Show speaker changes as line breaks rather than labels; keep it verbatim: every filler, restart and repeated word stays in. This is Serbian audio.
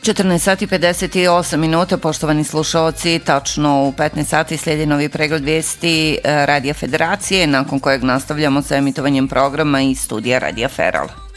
četrnaest sati pedeset osam minuta, poštovani slušaoci, tačno u petnaest sati slijedi novi pregled vijesti Radija Federacije, nakon kojeg nastavljamo sa emitovanjem programa iz studija Radija Feral.